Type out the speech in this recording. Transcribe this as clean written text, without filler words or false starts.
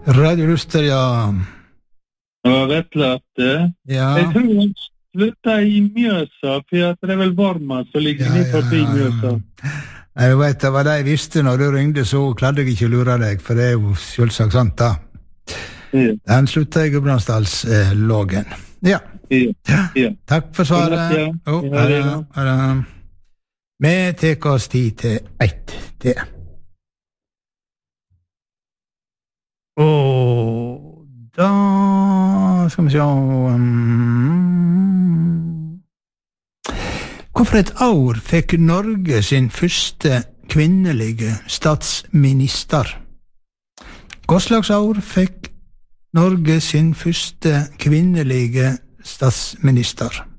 Radio Luster, ja. Ja, Vetle at Ja. jeg tror han slutta I Mjøsa, for at det er vel varma som ligger ned forbi Mjøsa. Nei, du vet, det var det jeg visste når du ringde, så klarte jeg ikke å lure deg, for det er jo selvsagt sant da. Ja. Den slutta I Gudbrandsdalslågen. Ja. Ja. Takk for svaret. Ja. Vi tek oss tid til 1 til. Og da skal vi se Hvorfor et år fikk Norge sin første kvinnelige statsminister? Hva slags år fikk Norge sin første kvinnelige statsminister?